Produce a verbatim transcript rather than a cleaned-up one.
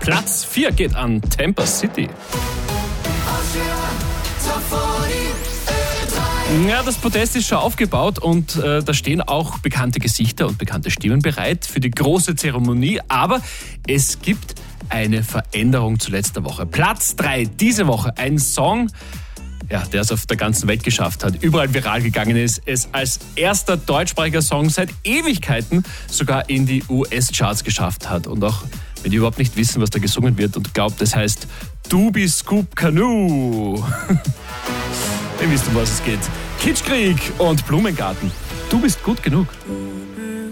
Platz vier geht an Tampa City. Ja, das Podest ist schon aufgebaut und äh, da stehen auch bekannte Gesichter und bekannte Stimmen bereit für die große Zeremonie. Aber es gibt eine Veränderung zu letzter Woche. Platz drei diese Woche, ein Song, ja, der es auf der ganzen Welt geschafft hat, überall viral gegangen ist, es als erster deutschsprachiger Song seit Ewigkeiten sogar in die U S-Charts geschafft hat. Und auch wenn die überhaupt nicht wissen, was da gesungen wird und glaubt, das heißt Dubi Scoop Canoe. Ihr wisst, um was es geht. Kitschkrieg und Blumengarten. Du bist gut genug.